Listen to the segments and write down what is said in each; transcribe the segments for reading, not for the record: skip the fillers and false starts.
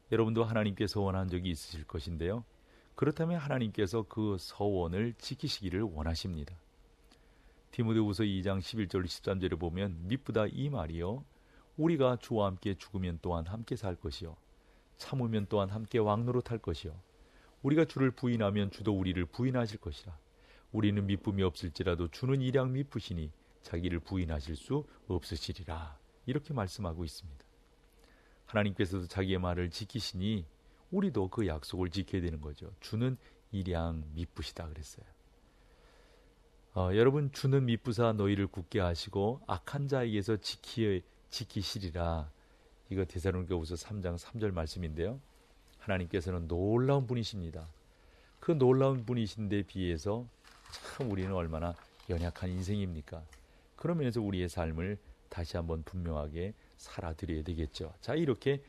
여러분도 하나님께 서원한 적이 있으실 것인데요. 그렇다면 하나님께서 그 서원을 지키시기를 원하십니다. 디모데후서 2장 11절 13절에 보면 미쁘다 이 말이요 우리가 주와 함께 죽으면 또한 함께 살 것이요 참으면 또한 함께 왕노릇할 것이요 우리가 주를 부인하면 주도 우리를 부인하실 것이라. 우리는 미쁨이 없을지라도 주는 일양 미쁘시니 자기를 부인하실 수 없으시리라. 이렇게 말씀하고 있습니다. 하나님께서도 자기의 말을 지키시니 우리도 그 약속을 지켜야 되는 거죠. 주는 일양 미쁘시다 그랬어요. 여러분 주는 미쁘사 너희를 굳게 하시고 악한 자에게서 지키시리라. 이거 데살로니가후서 3장 3절 말씀인데요. 하나님께서는 놀라운 분이십니다. 그 놀라운 분이신데 비해서 참 우리는 얼마나 연약한 인생입니까? 그런 면에서 우리의 삶을 다시 한번 분명하게 살아드려야 되겠죠. 자, 이렇게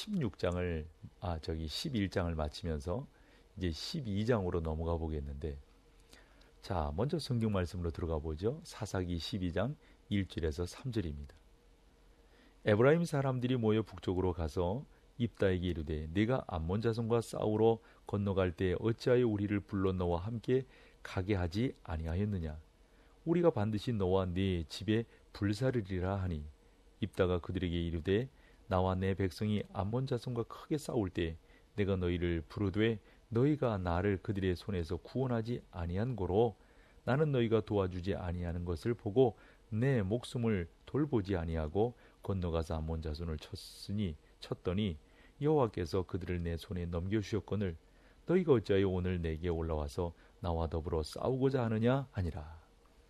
11장을 마치면서 이제 12장으로 넘어가 보겠는데, 자, 먼저 성경 말씀으로 들어가 보죠. 사사기 12장 1절에서 3절입니다. 에브라임 사람들이 모여 북쪽으로 가서 입다에게 이르되 네가 암몬 자손과 싸우러 건너갈 때 어찌하여 우리를 불러 너와 함께 가게 하지 아니하였느냐? 우리가 반드시 너와 네 집에 불사르리라 하니 입다가 그들에게 이르되 나와 내 백성이 암몬 자손과 크게 싸울 때 내가 너희를 부르되 너희가 나를 그들의 손에서 구원하지 아니한 고로 나는 너희가 도와주지 아니하는 것을 보고 내 목숨을 돌보지 아니하고 건너가서 암몬 자손을 쳤더니 여호와께서 그들을 내 손에 넘겨주셨거늘 너희가 어찌하여 오늘 내게 올라와서 나와 더불어 싸우고자 하느냐 하니라.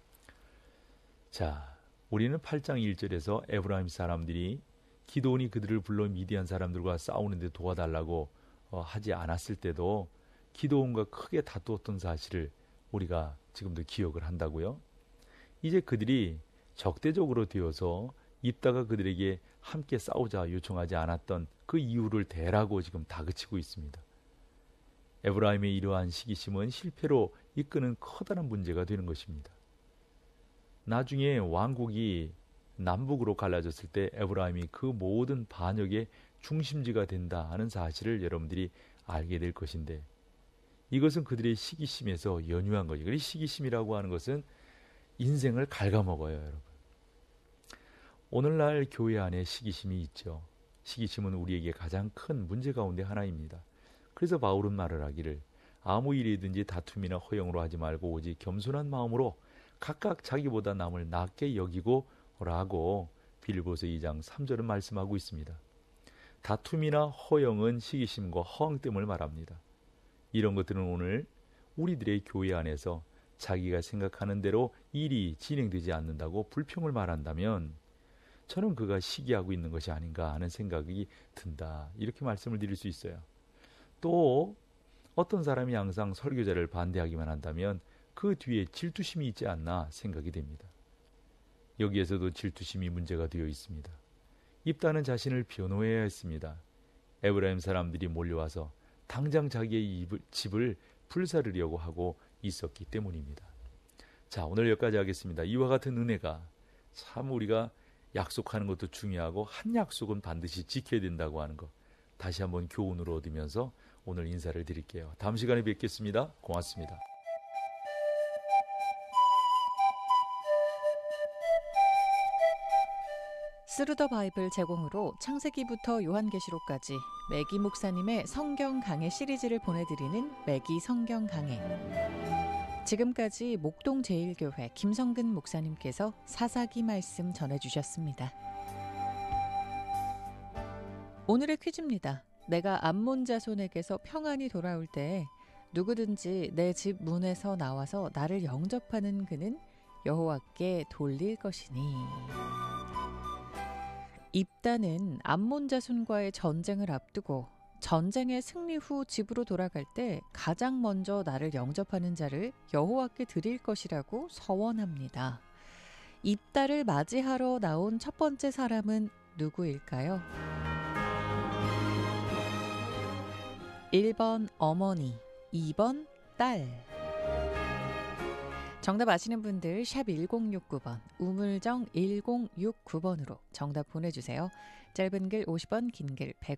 자, 우리는 8장 1절에서 에브라임 사람들이 기드온이 그들을 불러 미디안 사람들과 싸우는데 도와달라고 하지 않았을 때도 기드온과 크게 다투었던 사실을 우리가 지금도 기억을 한다고요. 이제 그들이 적대적으로 되어서 입다가 그들에게 함께 싸우자 요청하지 않았던 그 이유를 대라고 지금 다그치고 있습니다. 에브라임의 이러한 시기심은 실패로 이끄는 커다란 문제가 되는 것입니다. 나중에 왕국이 남북으로 갈라졌을 때 에브라임이 그 모든 반역의 중심지가 된다 하는 사실을 여러분들이 알게 될 것인데, 이것은 그들의 시기심에서 연유한 거죠. 그래서 시기심이라고 하는 것은 인생을 갉아먹어요, 여러분. 오늘날 교회 안에 시기심이 있죠. 시기심은 우리에게 가장 큰 문제 가운데 하나입니다. 그래서 바울은 말을 하기를 아무 일이든지 다툼이나 허영으로 하지 말고 오직 겸손한 마음으로 각각 자기보다 남을 낮게 여기고 라고 빌립보서 2장 3절은 말씀하고 있습니다. 다툼이나 허영은 시기심과 허황됨을 말합니다. 이런 것들은 오늘 우리들의 교회 안에서 자기가 생각하는 대로 일이 진행되지 않는다고 불평을 말한다면 저는 그가 시기하고 있는 것이 아닌가 하는 생각이 든다. 이렇게 말씀을 드릴 수 있어요. 또 어떤 사람이 항상 설교자를 반대하기만 한다면 그 뒤에 질투심이 있지 않나 생각이 됩니다. 여기에서도 질투심이 문제가 되어 있습니다. 입다는 자신을 변호해야 했습니다. 에브라임 사람들이 몰려와서 당장 자기의 집을 불사르려고 하고 있었기 때문입니다. 자, 오늘 여기까지 하겠습니다. 이와 같은 은혜가 참 우리가 약속하는 것도 중요하고 한 약속은 반드시 지켜야 된다고 하는 것 다시 한번 교훈으로 얻으면서 오늘 인사를 드릴게요. 다음 시간에 뵙겠습니다. 고맙습니다. 스루 더 바이블 제공으로 창세기부터 요한계시록까지 매기 목사님의 성경 강해 시리즈를 보내드리는 매기 성경 강해. 지금까지 목동 제일교회 김성근 목사님께서 사사기 말씀 전해주셨습니다. 오늘의 퀴즈입니다. 내가 암몬 자손에게서 평안히 돌아올 때 누구든지 내 집 문에서 나와서 나를 영접하는 그는 여호와께 돌릴 것이니. 입다는 암몬 자손과의 전쟁을 앞두고 전쟁의 승리 후 집으로 돌아갈 때 가장 먼저 나를 영접하는 자를 여호와께 드릴 것이라고 서원합니다. 입다를 맞이하러 나온 첫 번째 사람은 누구일까요? 1번 어머니, 2번 딸. 정답 아시는 분들 샵 1069번, 우물정 1069번으로 정답 보내주세요. 짧은 글 50원, 긴 글 100원.